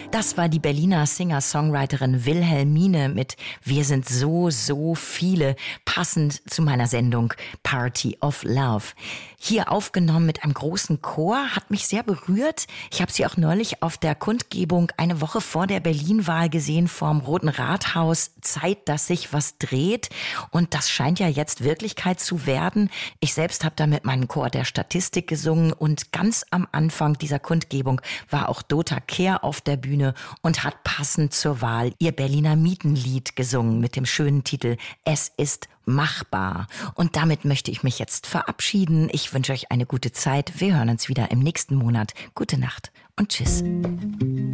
Das war die Berliner Singer-Songwriterin Wilhelmine mit Wir sind so, so viele, passend zu meiner Sendung Party of Love. Hier aufgenommen mit einem großen Chor, hat mich sehr berührt. Ich habe sie auch neulich auf der Kundgebung eine Woche vor der Berlin-Wahl gesehen vorm Roten Rathaus. Zeit, dass sich was dreht. Und das scheint ja jetzt Wirklichkeit zu werden. Ich selbst habe da mit meinem Chor der Statistik gesungen und ganz am Anfang dieser Kundgebung war auch Dota Kehr auf der Bühne und hat passend zur Wahl ihr Berliner Mietenlied gesungen mit dem schönen Titel Es ist machbar. Und damit möchte ich mich jetzt verabschieden. Ich wünsche euch eine gute Zeit. Wir hören uns wieder im nächsten Monat. Gute Nacht und tschüss.